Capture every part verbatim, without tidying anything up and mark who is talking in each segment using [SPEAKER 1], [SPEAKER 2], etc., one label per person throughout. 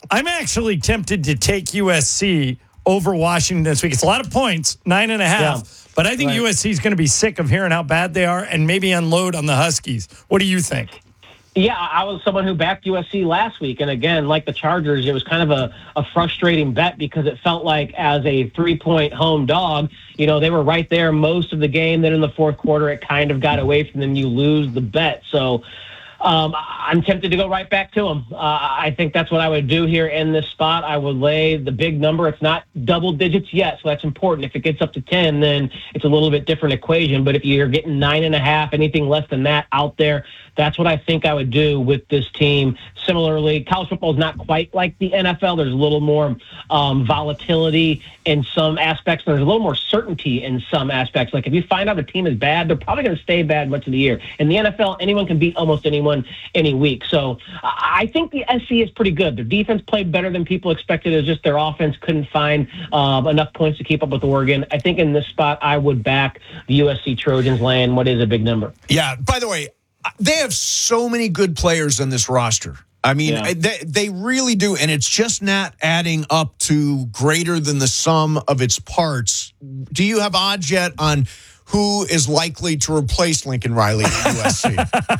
[SPEAKER 1] I'm actually tempted to take U S C over Washington this week. It's a lot of points, nine and a half. Yeah. But I think right. U S C is going to be sick of hearing how bad they are and maybe unload on the Huskies. What do you think?
[SPEAKER 2] Yeah, I was someone who backed U S C last week. And again, like the Chargers, it was kind of a, a frustrating bet because it felt like as a three-point home dog, you know, they were right there most of the game. Then in the fourth quarter, it kind of got away from them. You lose the bet. So um, I'm tempted to go right back to them. Uh, I think that's what I would do here in this spot. I would lay the big number. It's not double digits yet, so that's important. If it gets up to ten, then it's a little bit different equation. But if you're getting nine and a half, anything less than that out there, that's what I think I would do with this team. Similarly, college football is not quite like the N F L. There's a little more um, volatility in some aspects. And there's a little more certainty in some aspects. Like if you find out a team is bad, they're probably going to stay bad much of the year. In the N F L, anyone can beat almost anyone any week. So I think the S C is pretty good. Their defense played better than people expected. It's just their offense couldn't find um, enough points to keep up with Oregon. I think in this spot, I would back the U S C Trojans laying what is a big number.
[SPEAKER 3] Yeah, by the way, they have so many good players on this roster. I mean, yeah. they, they really do, and it's just not adding up to greater than the sum of its parts. Do you have odds yet on who is likely to replace Lincoln Riley at U S C?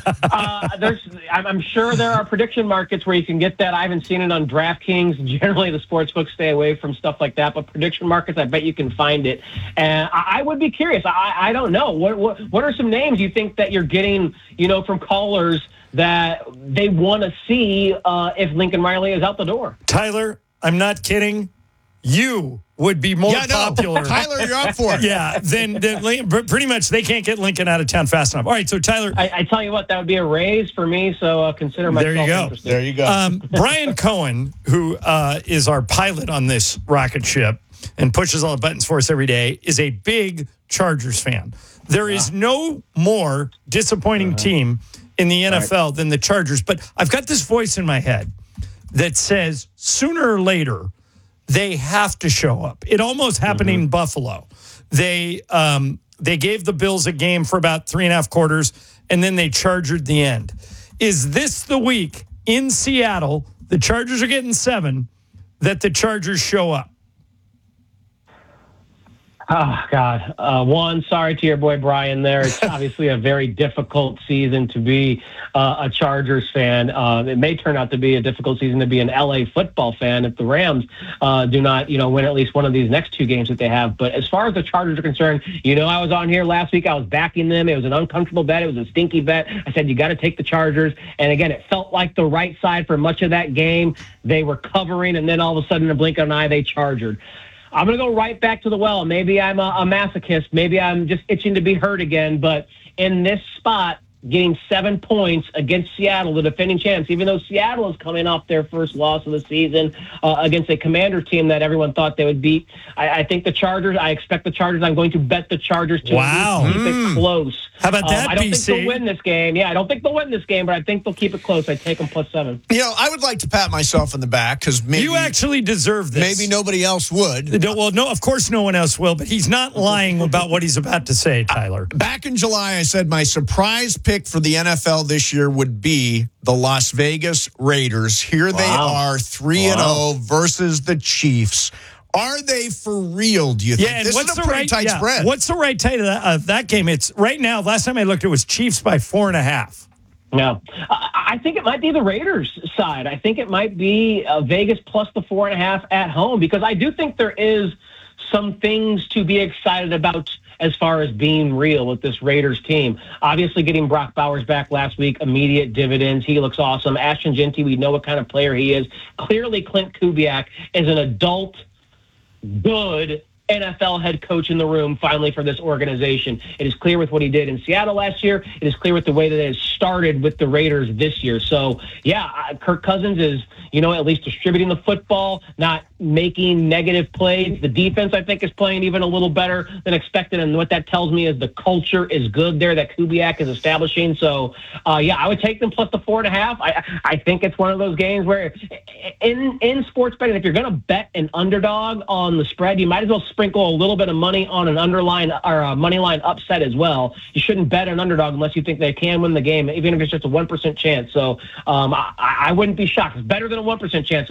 [SPEAKER 2] uh, there's, I'm sure there are prediction markets where you can get that. I haven't seen it on DraftKings. Generally, the sportsbooks stay away from stuff like that, but prediction markets, I bet you can find it. And I, I would be curious. I, I don't know. What, what what are some names you think that you're getting, you know, from callers that they want to see uh, if Lincoln Riley is out the door?
[SPEAKER 1] Tyler, I'm not kidding. You would be more
[SPEAKER 3] yeah, no.
[SPEAKER 1] popular.
[SPEAKER 3] Tyler, you're up for it.
[SPEAKER 1] Yeah, then the, pretty much they can't get Lincoln out of town fast enough. All right, so Tyler.
[SPEAKER 2] I, I tell you what, that would be a raise for me, so uh, consider myself
[SPEAKER 1] there you go.
[SPEAKER 2] interested.
[SPEAKER 3] There you go.
[SPEAKER 1] Um, Brian Cohen, who uh, is our pilot on this rocket ship and pushes all the buttons for us every day, is a big Chargers fan. There wow. is no more disappointing uh-huh. team in the N F L right. than the Chargers, but I've got this voice in my head that says sooner or later they have to show up. It almost happened mm-hmm. in Buffalo. They um, they gave the Bills a game for about three and a half quarters, and then they chargered the end. Is this the week in Seattle, the Chargers are getting seven, that the Chargers show up?
[SPEAKER 2] Oh, God. Uh, one, sorry to your boy Brian there. It's obviously a very difficult season to be uh, a Chargers fan. Uh, it may turn out to be a difficult season to be an L A football fan if the Rams uh, do not, you know, win at least one of these next two games that they have. But as far as the Chargers are concerned, you know, I was on here last week. I was backing them. It was an uncomfortable bet. It was a stinky bet. I said, you got to take the Chargers. And again, it felt like the right side for much of that game. They were covering, and then all of a sudden, in a blink of an eye, they chargered. I'm going to go right back to the well. Maybe I'm a, a masochist. Maybe I'm just itching to be hurt again. But in this spot, getting seven points against Seattle, the defending champs, even though Seattle is coming off their first loss of the season uh, against a Commander team that everyone thought they would beat. I, I think the Chargers, I expect the Chargers. I'm going to bet the Chargers to
[SPEAKER 1] wow.
[SPEAKER 2] keep it close.
[SPEAKER 1] How about that,
[SPEAKER 2] um, I don't
[SPEAKER 1] B C?
[SPEAKER 2] think they'll win this game. Yeah, I don't think they'll win this game, but I think they'll keep it close. I take them plus seven.
[SPEAKER 3] You know, I would like to pat myself on the back because maybe
[SPEAKER 1] you actually deserve this.
[SPEAKER 3] Maybe nobody else would.
[SPEAKER 1] No, well, no, of course no one else will, but he's not lying about what he's about to say, Tyler.
[SPEAKER 3] Back in July, I said my surprise pick for the N F L this year would be the Las Vegas Raiders. Here wow. they are, three and oh versus the Chiefs. Are they for real, do you think?
[SPEAKER 1] Yeah, and
[SPEAKER 3] this
[SPEAKER 1] what's
[SPEAKER 3] is a
[SPEAKER 1] the
[SPEAKER 3] pretty
[SPEAKER 1] right,
[SPEAKER 3] tight
[SPEAKER 1] yeah,
[SPEAKER 3] spread.
[SPEAKER 1] What's the right tight of that, of that game? It's right now, last time I looked, it was Chiefs by four and a half.
[SPEAKER 2] No, I think it might be the Raiders side. I think it might be uh, Vegas plus the four and a half at home, because I do think there is some things to be excited about as far as being real with this Raiders team. Obviously, getting Brock Bowers back last week, immediate dividends. He looks awesome. Ashton Genty, we know what kind of player he is. Clearly, Clint Kubiak is an adult, good N F L head coach in the room finally for this organization. It is clear with what he did in Seattle last year. It is clear with the way that it has started with the Raiders this year. So, yeah, Kirk Cousins is, you know, at least distributing the football, not making negative plays. The defense, I think, is playing even a little better than expected. And what that tells me is the culture is good there that Kubiak is establishing. So, uh, yeah, I would take them plus the four and a half. I, I think it's one of those games where in, in sports betting, if you're going to bet an underdog on the spread, you might as well sprinkle a little bit of money on an underline or a money line upset as well. You shouldn't bet an underdog unless you think they can win the game, even if it's just a one percent chance. So um, I, I wouldn't be shocked. It's better than a one percent chance.